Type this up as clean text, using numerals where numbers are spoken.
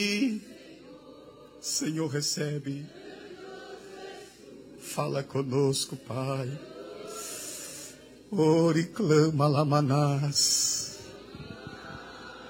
Senhor, recebe. Fala conosco, Pai. Ore, clama, Lamanás.